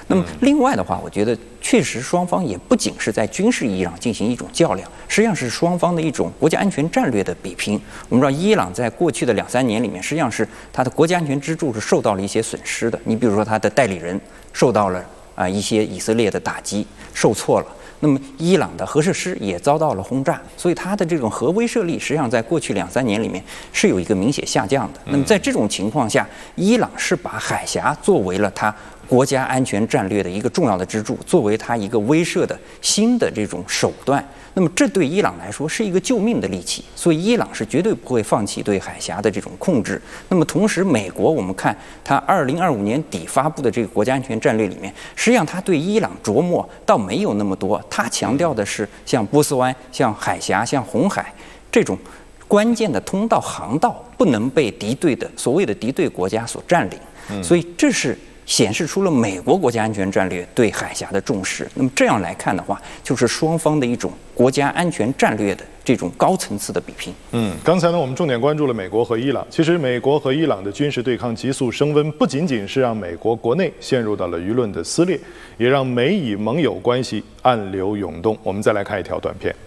那么另外的话，我觉得确实双方也不仅是在军事意义上进行一种较量，实际上是双方的一种国家安全战略的比拼。我们知道伊朗在过去的2-3年里面，实际上是它的国家安全支柱是受到了一些损失的。你比如说它的代理人受到了一些以色列的打击，受挫了。那么伊朗的核设施也遭到了轰炸，所以它的这种核威慑力实际上在过去2-3年里面是有一个明显下降的。那么在这种情况下，伊朗是把海峡作为了它国家安全战略的一个重要的支柱，作为它一个威慑的新的这种手段。那么这对伊朗来说是一个救命的利器，所以伊朗是绝对不会放弃对海峡的这种控制。那么同时，美国我们看它2025年底发布的这个国家安全战略里面，实际上它对伊朗琢磨倒没有那么多，它强调的是像波斯湾、像海峡、像红海这种关键的通道航道不能被所谓的敌对国家所占领。所以这是显示出了美国国家安全战略对海峡的重视。那么这样来看的话，就是双方的一种国家安全战略的这种高层次的比拼。 刚才呢，我们重点关注了美国和伊朗。其实，美国和伊朗的军事对抗急速升温，不仅仅是让美国国内陷入到了舆论的撕裂，也让美以盟友关系暗流涌动。我们再来看一条短片。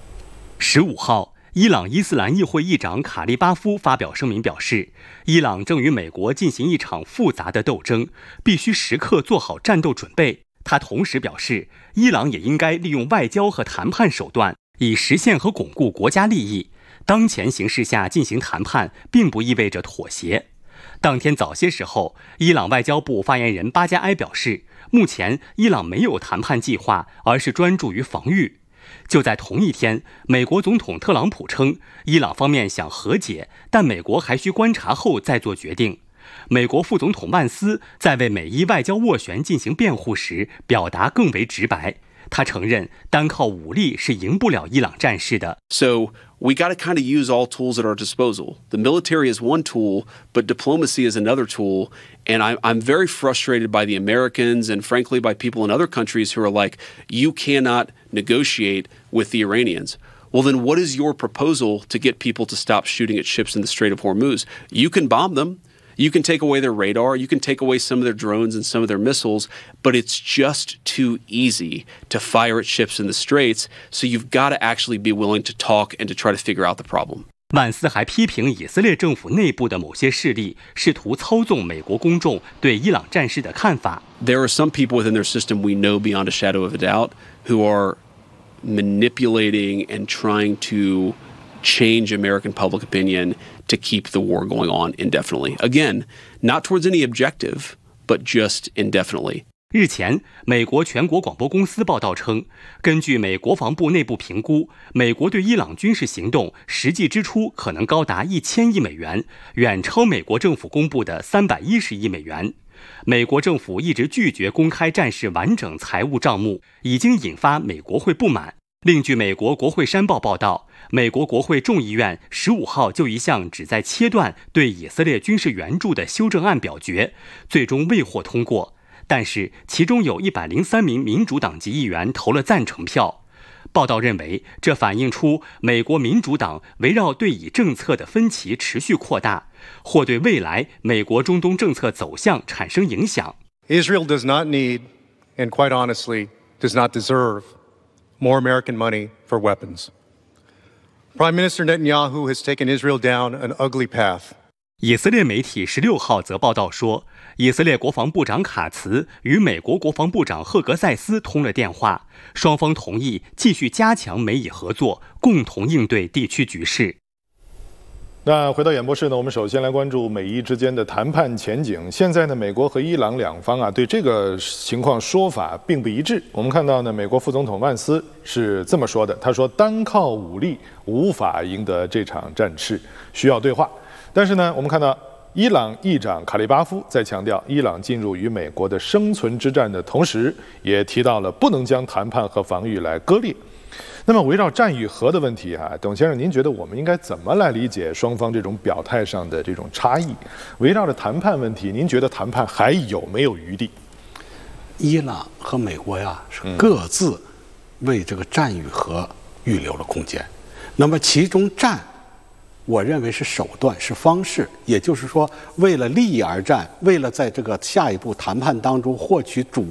15号，伊朗伊斯兰议会议长卡利巴夫发表声明表示，伊朗正与美国进行一场复杂的斗争，必须时刻做好战斗准备。他同时表示，伊朗也应该利用外交和谈判手段，以实现和巩固国家利益。当前形势下进行谈判，并不意味着妥协。当天早些时候，伊朗外交部发言人巴加埃表示，目前伊朗没有谈判计划，而是专注于防御。就在同一天，美国总统特朗普称，伊朗方面想和解，但美国还需观察后再做决定。美国副总统万斯在为美伊外交斡旋进行辩护时，表达更为直白。他承认，单靠武力是赢不了伊朗战事的。 So we got to kind of use all tools at our disposal. The military is one tool, but diplomacy is another tool. And I'm very frustrated by the Americans and frankly by people in other countries who are like, you cannot negotiate with the Iranians. Well, then what is your proposal to get people to stop shooting at ships in the Strait of Hormuz? You can bomb them. You can take away their radar. You can take away some of their drones and some of their missiles, but it's just too easy to fire at ships in the straits. So you've got to actually be willing to talk and to try to figure out the problem. 万斯还批评以色列政府内部的某些势力试图操纵美国公众对伊朗战事的看法。 There are some people within their system we know beyond a shadow of a doubt who are manipulating and trying to change American public opinion to keep the war going on indefinitely. Again, not towards any objective, but just indefinitely. 日前，美国全国广播公司报道称，根据美国防部内部评估，美国对伊朗军事行动实际支出可能高达1000亿美元，远超美国政府公布的310亿美元。美国政府一直拒绝公开战事完整财务账目，已经引发美国会不满。另据美国国会山报报道，美国国会众议院15号就一项旨在切断对以色列军事援助的修正案表决，最终未获通过。但是其中有103名民主党籍议员投了赞成票。报道认为，这反映出美国民主党围绕对以政策的分歧持续扩大，或对未来美国中东政策走向产生影响。 Israel does not need, and quite honestly, does not deserve more American money for weapons. Prime Minister Netanyahu has taken Israel down an ugly path. 以色列媒体16号则报道说，以色列国防部长卡茨与美国国防部长赫格塞斯通了电话，双方同意继续加强美以合作，共同应对地区局势。 那回到演播室呢，我们首先来关注美伊之间的谈判前景。现在呢，美国和伊朗两方对这个情况说法并不一致。我们看到呢，美国副总统万斯是这么说的，他说单靠武力无法赢得这场战事，需要对话。但是呢，我们看到伊朗议长卡利巴夫在强调，伊朗进入与美国的生存之战的同时，也提到了不能将谈判和防御来割裂。那么围绕战与和的问题董先生，您觉得我们应该怎么来理解双方这种表态上的这种差异？围绕着谈判问题，您觉得谈判还有没有余地？ 伊朗和美国是各自为这个战与和预留了空间。那么其中战，我认为是手段，是方式，也就是说，为了利益而战，为了在这个下一步谈判当中获取主